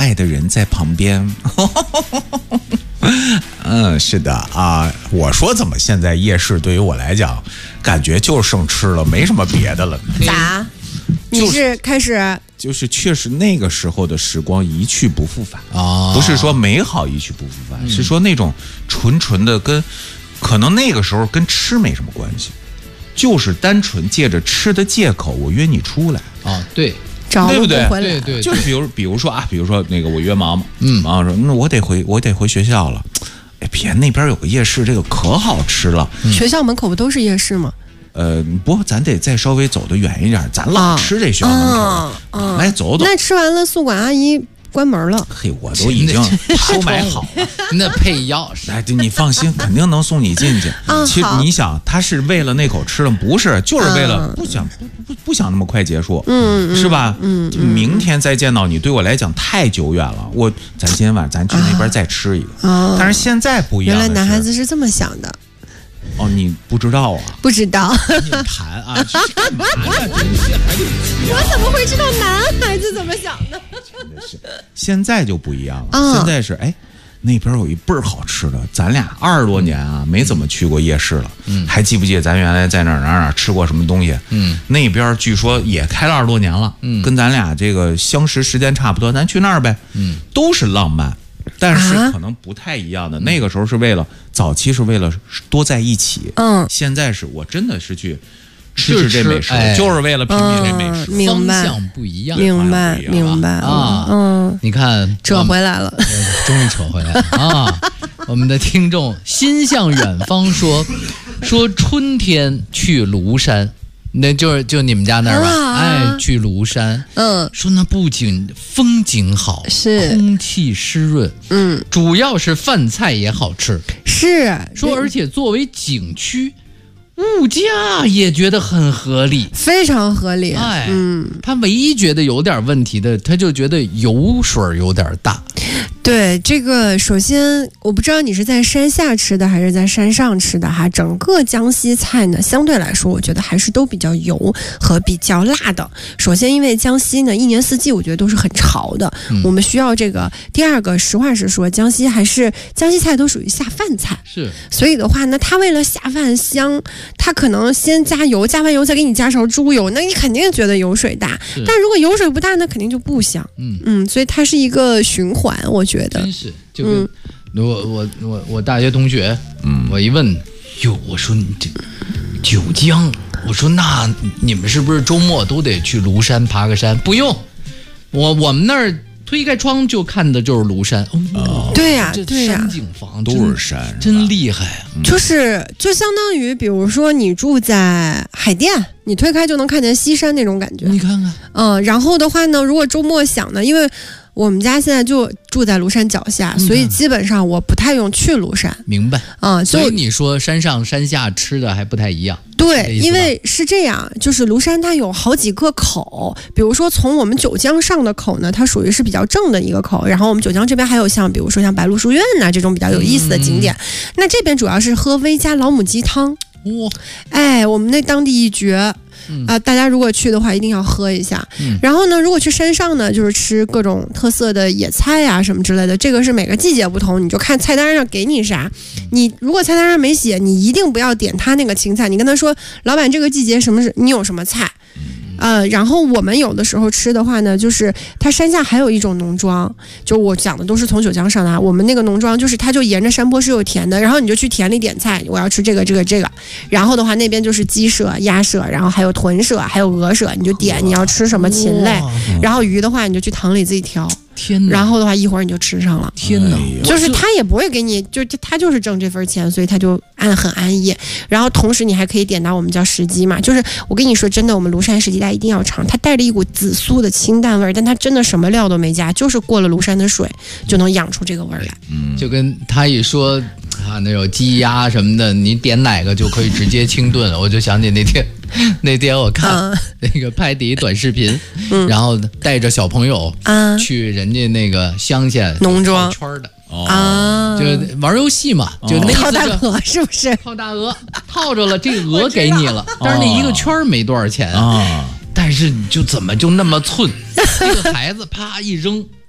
爱的人在旁边。是的啊，我说怎么现在夜市对于我来讲，感觉就剩吃了，没什么别的了。 咋？你是开始？ 就是确实那个时候的时光一去不复返啊，不是说美好一去不复返，是说那种纯的跟，可能那个时候跟吃没什么关系，就是单纯借着吃的借口，我约你出来啊，对。 对不对？ 对， 就是比如说那个我约毛毛，毛毛说那我得回学校了，哎，别那边有个夜市，这个可好吃了。 学校门口不都是夜市吗？ 不，咱得再稍微走得远一点，咱老吃这学校门口，来走走。 那吃完了，宿管阿姨关门了。 嘿，我都已经收买好了， 那配钥匙。 哎，你放心，肯定能送你进去。其实你想，他是为了那口吃了，不是，就是为了不想那么快结束，是吧？明天再见到你，对我来讲太久远了。咱今天晚上咱去那边再吃一个。但是现在不一样。 原来男孩子是这么想的。 哦，你不知道啊？ 不知道。 你谈啊？这是干嘛呀？真是还得我怎么会知道男孩子怎么想的？ 真的是，现在就不一样了。现在是那边有一倍儿好吃的，咱俩20多年啊没怎么去过夜市了。还记不记得咱原来在哪吃过什么东西？那边据说也开了20多年了。跟咱俩这个相识时间差不多，咱去那儿呗。都是浪漫。但是可能不太一样的，那个时候是早期是为了多在一起，现在是我真的是去吃这美食，就是为了品品这美食， 方向不一样， 明白啊，你看扯回来了， 终于扯回来了啊！我们的听众心向远方说春天去庐山。那就你们家那儿吧，去庐山，说那不仅风景好， 是空气湿润，主要是饭菜也好吃， 是说而且作为景区，物价也觉得很合理， 非常合理。 他唯一觉得有点问题的，他就觉得油水有点大。 对，这个首先我不知道你是在山下吃的还是在山上吃的哈。整个江西菜呢，相对来说我觉得还是都比较油和比较辣的。首先因为江西呢一年四季我觉得都是很潮的，我们需要这个。第二个实话实说，江西菜都属于下饭菜， 是， 所以的话呢，它为了下饭香，它可能先加油，加完油再给你加勺猪油，那你肯定觉得油水大。但如果油水不大，那肯定就不香。所以它是一个循环，我觉得真是就跟我大学同学，我一问，我说你这九江，我说那你们是不是周末都得去庐山爬个山？不用，我们那儿推开窗就看的就是庐山。 对呀， 这山景房都是山， 真厉害啊！ 就相当于，比如说你住在海淀，你推开就能看见西山那种感觉。 你看看， 然后的话呢，如果周末想呢，因为我们家现在就住在庐山脚下，所以基本上我不太用去庐山。 明白所以你说山上山下吃的还不太一样。 对，因为是这样，就是庐山它有好几个口，比如说从我们九江上的口呢，它属于是比较正的一个口，然后我们九江这边还有比如说像白鹿书院呐这种比较有意思的景点。那这边主要是喝煨家老母鸡汤。我们那当地一绝。大家如果去的话一定要喝一下。然后呢，如果去山上呢，就是吃各种特色的野菜啊什么之类的，这个是每个季节不同，你就看菜单上给你啥。你如果菜单上没写，你一定不要点他那个青菜，你跟他说老板这个季节你有什么菜。然后我们有的时候吃的话呢，就是它山下还有一种农庄，就我讲的都是从九江上来，我们那个农庄就是它就沿着山坡是有田的，然后你就去田里点菜，我要吃这个，然后的话那边就是鸡舍、鸭舍，然后还有豚舍，还有鹅舍，你就点你要吃什么禽类，然后鱼的话你就去塘里自己挑。 天哪！ 然后的话一会儿你就吃上了。 天哪！ 就是他也不会给你，他就是挣这份钱，所以他就很安逸。然后同时你还可以点到我们叫石鸡嘛，就是我跟你说真的，我们庐山石鸡大家一定要尝，它带着一股紫苏的清淡味，但它真的什么料都没加，就是过了庐山的水就能养出这个味来。 就跟他一说那有鸡鸭什么的，你点哪个就可以直接清炖。我就想起那天我看那个拍的短视频，然后带着小朋友去人家那个乡下农庄圈的就玩游戏嘛，就那套大鹅是不是？ 套大鹅套着了，这个鹅给你了，但是那一个圈没多少钱但是你就怎么就那么寸？那个孩子啪一扔，